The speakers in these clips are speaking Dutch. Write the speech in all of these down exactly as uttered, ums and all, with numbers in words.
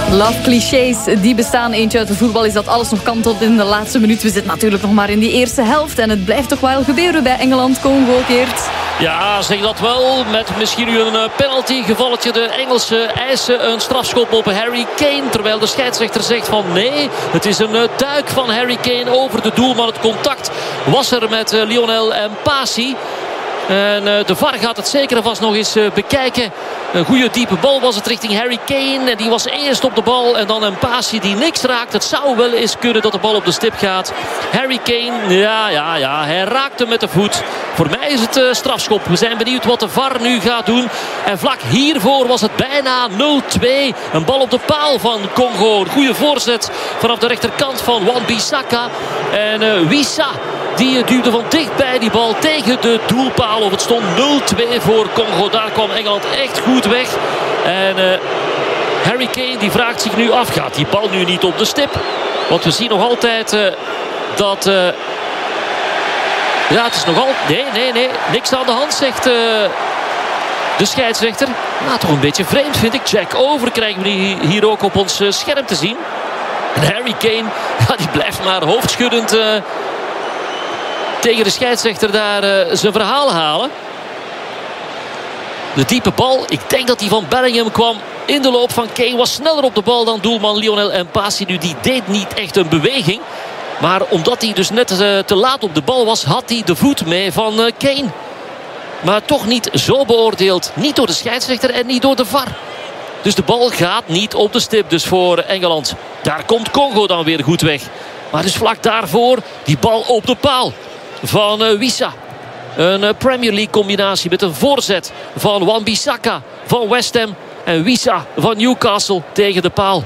Love clichés, die bestaan. Eentje uit de voetbal is dat alles nog kantelt in de laatste minuut. We zitten natuurlijk nog maar in die eerste helft. En het blijft toch wel gebeuren bij Engeland-Congo, Geert. Ja, zeg dat wel. Met misschien nu een penalty gevalletje. De Engelsen eisen een strafschop op Harry Kane. Terwijl de scheidsrechter zegt van nee. Het is een duik van Harry Kane over de doelman. Het contact was er met Lionel Mpasi. En de V A R gaat het zeker en vast nog eens bekijken. Een goede diepe bal was het richting Harry Kane. En die was eerst op de bal. En dan Mpasi die niks raakt. Het zou wel eens kunnen dat de bal op de stip gaat. Harry Kane, ja, ja, ja. Hij raakte met de voet. Voor mij is het uh, strafschop. We zijn benieuwd wat de V A R nu gaat doen. En vlak hiervoor was het bijna nul twee. Een bal op de paal van Congo. Een goede voorzet vanaf de rechterkant van Wan-Bissaka. En uh, Wissa, die duwde van dichtbij die bal tegen de doelpaal. Of het stond nul twee voor Congo. Daar kwam Engeland echt goed weg. En uh, Harry Kane die vraagt zich nu af. Gaat die bal nu niet op de stip? Want we zien nog altijd uh, dat... Uh, ja, het is nog al... Nee, nee, nee. Niks aan de hand, zegt uh, de scheidsrechter. Nou, toch een beetje vreemd, vind ik. Jack Over krijgen we hier ook op ons uh, scherm te zien. En Harry Kane, ja, die blijft maar hoofdschuddend... Uh, tegen de scheidsrechter daar uh, zijn verhaal halen. De diepe bal, ik denk dat die van Bellingham kwam in de loop van Kane. Was sneller op de bal dan doelman Lionel Mpasi. Nu, die deed niet echt een beweging. Maar omdat hij dus net uh, te laat op de bal was, had hij de voet mee van uh, Kane. Maar toch niet zo beoordeeld. Niet door de scheidsrechter en niet door de V A R. Dus de bal gaat niet op de stip dus voor Engeland. Daar komt Congo dan weer goed weg. Maar dus vlak daarvoor die bal op de paal van uh, Wissa. Een uh, Premier League combinatie met een voorzet van Wan-Bissaka van West Ham. En Wissa van Newcastle tegen de paal.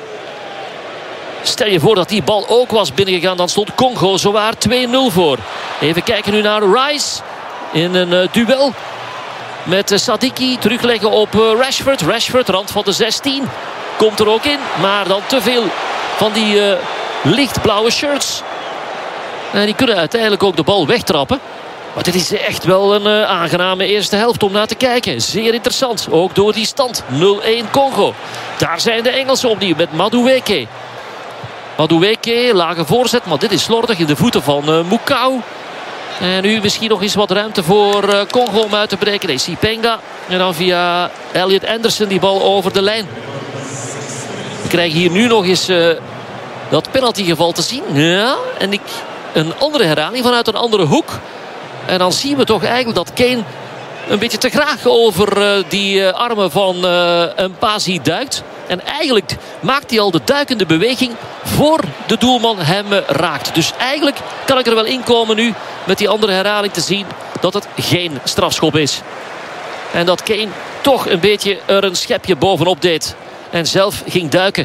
Stel je voor dat die bal ook was binnengegaan. Dan stond Congo zowaar twee nul voor. Even kijken nu naar Rice. In een uh, duel met uh, Sadiki. Terugleggen op uh, Rashford. Rashford, rand van de zestien. Komt er ook in. Maar dan te veel van die uh, lichtblauwe shirts. En die kunnen uiteindelijk ook de bal wegtrappen. Maar dit is echt wel een uh, aangename eerste helft om naar te kijken. Zeer interessant. Ook door die stand. nul één Congo. Daar zijn de Engelsen opnieuw met Madueke. Madueke, lage voorzet. Maar dit is slordig in de voeten van uh, Mukau. En nu misschien nog eens wat ruimte voor uh, Congo om uit te breken. Nee, Sipenga. En dan via Elliot Anderson die bal over de lijn. We krijgen hier nu nog eens uh, dat penaltygeval te zien. Ja, en ik... Een andere herhaling vanuit een andere hoek. En dan zien we toch eigenlijk dat Kane een beetje te graag over uh, die uh, armen van uh, Mpasi duikt. En eigenlijk maakt hij al de duikende beweging voor de doelman hem uh, raakt. Dus eigenlijk kan ik er wel in komen nu met die andere herhaling te zien dat het geen strafschop is. En dat Kane toch een beetje er een schepje bovenop deed. En zelf ging duiken.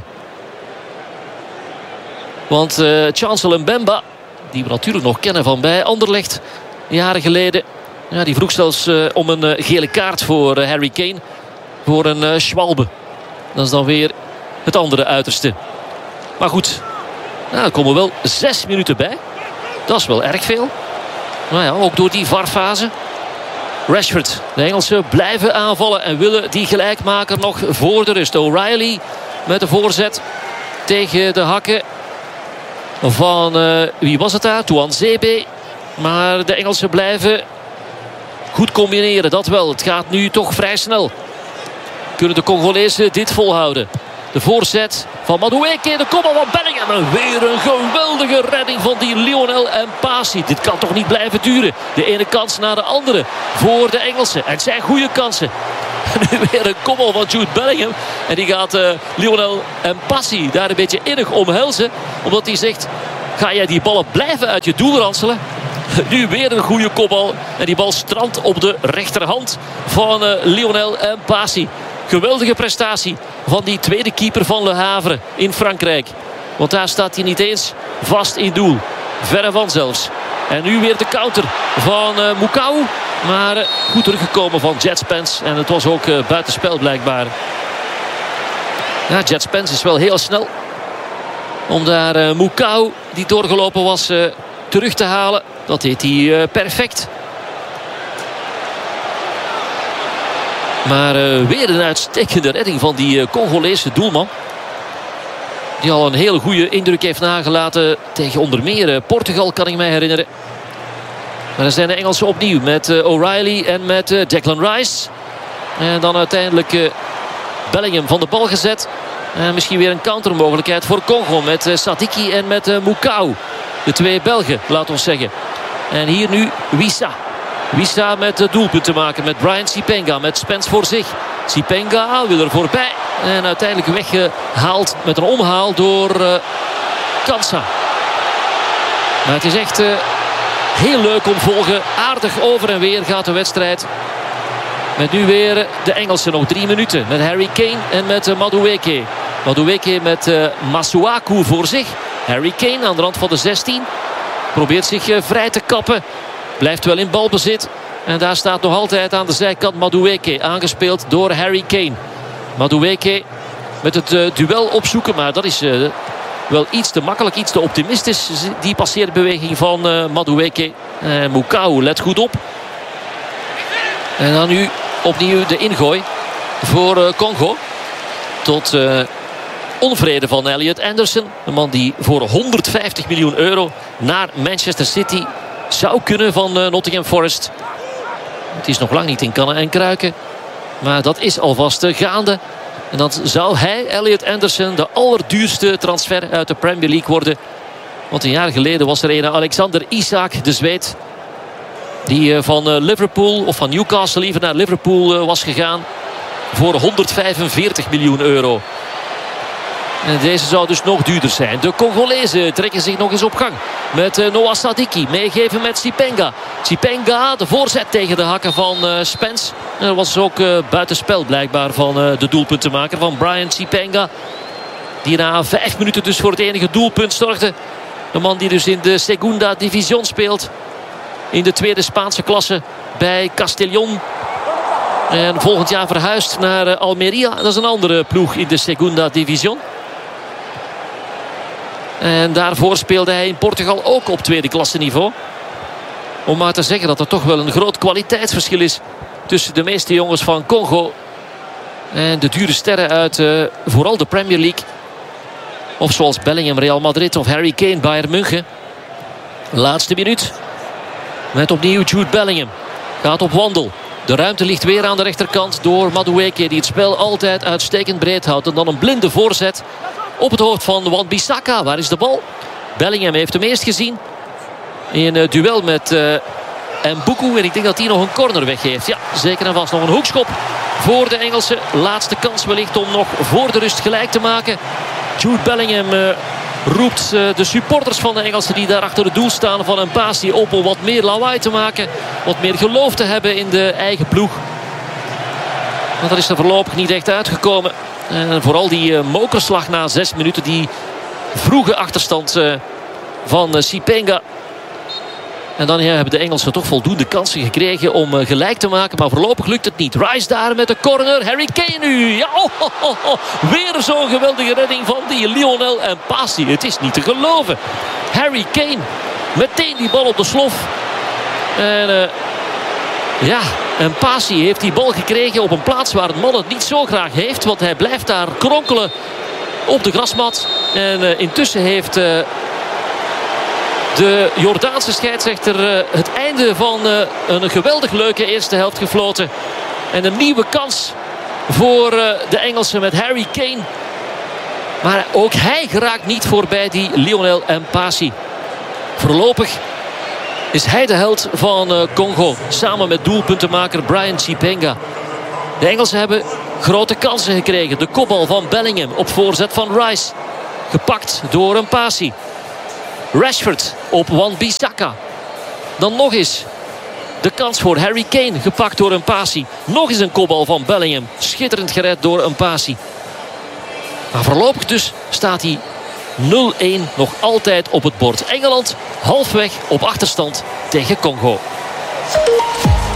Want uh, Chancellor Mbemba, die we natuurlijk nog kennen van bij Anderlecht jaren geleden. Ja, die vroeg zelfs uh, om een uh, gele kaart voor uh, Harry Kane. Voor een uh, Schwalbe. Dat is dan weer het andere uiterste. Maar goed, nou, er komen wel zes minuten bij. Dat is wel erg veel. Nou ja, ook door die V A R-fase. Rashford, de Engelsen blijven aanvallen en willen die gelijkmaker nog voor de rust. O'Reilly met de voorzet tegen de hakken van, uh, wie was het daar? Tuanzebe. Maar de Engelsen blijven goed combineren, dat wel. Het gaat nu toch vrij snel. Kunnen de Congolezen dit volhouden? De voorzet van Madueke, de kopbal van Bellingham. En weer een geweldige redding van die Lionel Mpasi. Dit kan toch niet blijven duren. De ene kans na de andere voor de Engelsen. En het zijn goede kansen. Nu weer een kopbal van Jude Bellingham. En die gaat uh, Lionel Mpasi daar een beetje innig omhelzen. Omdat hij zegt, ga jij die ballen blijven uit je doel ranselen? Nu weer een goede kopbal. En die bal strandt op de rechterhand van uh, Lionel Mpasi. Geweldige prestatie van die tweede keeper van Le Havre in Frankrijk. Want daar staat hij niet eens vast in doel. Verre van zelfs. En nu weer de counter van uh, Mukau. Maar uh, goed teruggekomen van Jet Spence. En het was ook uh, buitenspel blijkbaar. Ja, Jet Spence is wel heel snel. Om daar uh, Mukau, die doorgelopen was, uh, terug te halen. Dat deed hij uh, perfect. Maar uh, weer een uitstekende redding van die uh, Congolese doelman. Die al een hele goede indruk heeft nagelaten tegen onder meer Portugal, kan ik mij herinneren. Maar dan zijn de Engelsen opnieuw met uh, O'Reilly en met uh, Declan Rice. En dan uiteindelijk uh, Bellingham van de bal gezet. En misschien weer een countermogelijkheid voor Congo met uh, Sadiki en met uh, Mukau. De twee Belgen, laat ons zeggen. En hier nu Wissa. Wissa met uh, doelpunt te maken met Brian Sipenga. Met Spence voor zich. Sipenga wil er voorbij. En uiteindelijk weggehaald met een omhaal door uh, Kansa. Maar het is echt uh, heel leuk om volgen. Aardig over en weer gaat de wedstrijd. Met nu weer de Engelsen nog drie minuten. Met Harry Kane en met uh, Madueke. Madueke met uh, Masuaku voor zich. Harry Kane aan de rand van de zestien. Probeert zich uh, vrij te kappen. Blijft wel in balbezit. En daar staat nog altijd aan de zijkant Madueke. Aangespeeld door Harry Kane. Madueke met het uh, duel opzoeken. Maar dat is uh, wel iets te makkelijk. Iets te optimistisch. Die passeerbeweging van uh, Madueke. Uh, Mukau let goed op. En dan nu opnieuw de ingooi voor uh, Congo. Tot uh, onvrede van Elliot Anderson. Een man die voor honderdvijftig miljoen euro naar Manchester City zou kunnen van uh, Nottingham Forest. Het is nog lang niet in kannen en kruiken. Maar dat is alvast uh, gaande. En dan zou hij, Elliot Anderson, de allerduurste transfer uit de Premier League worden. Want een jaar geleden was er een Alexander Isak, de Zweed. Die uh, van uh, Liverpool, of van Newcastle liever naar Liverpool uh, was gegaan. Voor honderdvijfenveertig miljoen euro. En deze zou dus nog duurder zijn. De Congolezen trekken zich nog eens op gang. Met uh, Noah Sadiki. Meegeven met Sipenga. Sipenga, de voorzet tegen de hakken van uh, Spence. En dat was ook uh, buitenspel blijkbaar van uh, de doelpuntenmaker van Brian Sipenga. Die na vijf minuten dus voor het enige doelpunt zorgde. De man die dus in de Segunda Division speelt. In de tweede Spaanse klasse bij Castellón. En volgend jaar verhuisd naar uh, Almeria. Dat is een andere ploeg in de Segunda Division. En daarvoor speelde hij in Portugal ook op tweede klasse niveau. Om maar te zeggen dat er toch wel een groot kwaliteitsverschil is tussen de meeste jongens van Congo en de dure sterren uit uh, vooral de Premier League. Of zoals Bellingham, Real Madrid of Harry Kane, Bayern München. Laatste minuut. Met opnieuw Jude Bellingham. Gaat op wandel. De ruimte ligt weer aan de rechterkant door Madueke, die het spel altijd uitstekend breed houdt. En dan een blinde voorzet op het hoofd van Wan-Bissaka. Waar is de bal? Bellingham heeft hem eerst gezien. In een duel met uh, Mbuku. En ik denk dat hij nog een corner weggeeft. Ja, zeker en vast nog een hoekschop voor de Engelsen. Laatste kans wellicht om nog voor de rust gelijk te maken. Jude Bellingham uh, roept uh, de supporters van de Engelsen die daar achter het doel staan van Mpasi op om wat meer lawaai te maken. Wat meer geloof te hebben in de eigen ploeg. Want dat is er voorlopig niet echt uitgekomen. En vooral die uh, mokerslag na zes minuten. Die vroege achterstand uh, van uh, Sipenga. En dan ja, hebben de Engelsen toch voldoende kansen gekregen om uh, gelijk te maken. Maar voorlopig lukt het niet. Rice daar met de corner. Harry Kane nu. Ja, oh, oh, oh, oh. Weer zo'n geweldige redding van die Lionel Mpasi. Het is niet te geloven. Harry Kane. Meteen die bal op de slof. En uh, ja, Mpasi heeft die bal gekregen op een plaats waar het man het niet zo graag heeft. Want hij blijft daar kronkelen op de grasmat. En uh, intussen heeft Uh, de Jordaanse scheidsrechter uh, het einde van uh, een geweldig leuke eerste helft gefloten. En een nieuwe kans voor uh, de Engelsen met Harry Kane. Maar ook hij geraakt niet voorbij die Lionel Mpasi. Voorlopig is hij de held van uh, Congo. Samen met doelpuntenmaker Brian Sipenga. De Engelsen hebben grote kansen gekregen. De kopbal van Bellingham op voorzet van Rice. Gepakt door Mpasi. Rashford op Wan-Bissaka. Dan nog eens de kans voor Harry Kane. Gepakt door Mpasi. Nog eens een kopbal van Bellingham. Schitterend gered door Mpasi. Maar voorlopig dus staat hij nul een nog altijd op het bord. Engeland halfweg op achterstand tegen Congo.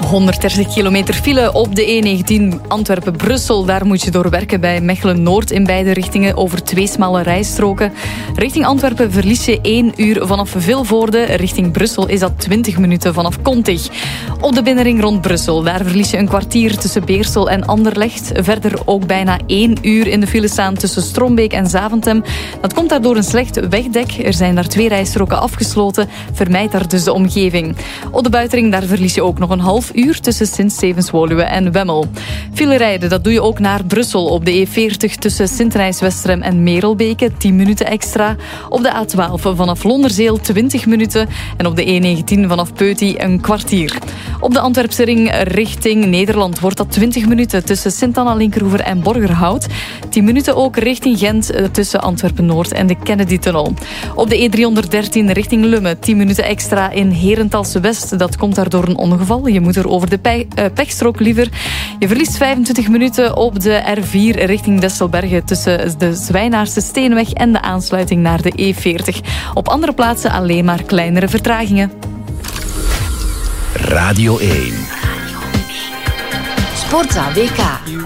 honderddertig kilometer file op de E negentien Antwerpen-Brussel. Daar moet je door werken bij Mechelen-Noord in beide richtingen over twee smalle rijstroken. Richting Antwerpen verlies je één uur vanaf Vilvoorde. Richting Brussel is dat twintig minuten vanaf Kontig. Op de binnenring rond Brussel, daar verlies je een kwartier tussen Beersel en Anderlecht. Verder ook bijna één uur in de file staan tussen Strombeek en Zaventem. Dat komt daardoor een slecht wegdek. Er zijn daar twee rijstroken afgesloten. Vermijd daar dus de omgeving. Op de buitenring, daar verlies je ook nog een half uur tussen Sint-Stevens-Woluwe en Wemmel. File rijden, dat doe je ook naar Brussel op de E veertig tussen Sint-Nijs-Westrem en Merelbeke, tien minuten extra. Op de A twaalf vanaf Londerzeel twintig minuten en op de E negentien vanaf Peuty een kwartier. Op de Antwerpse ring richting Nederland wordt dat twintig minuten tussen Sint-Anna-Linkeroever en Borgerhout. tien minuten ook richting Gent tussen Antwerpen-Noord en de Kennedy-tunnel. Op de E driehonderddertien richting Lummen tien minuten extra in Herentals-West. Dat komt daardoor een ongeval. Je moet er over de pe- uh, pechstrook liever. Je verliest vijfentwintig minuten op de R vier richting Desselbergen tussen de Zwijnaarse Steenweg en de aansluiting naar de E veertig. Op andere plaatsen alleen maar kleinere vertragingen. Radio één. Sportza W K.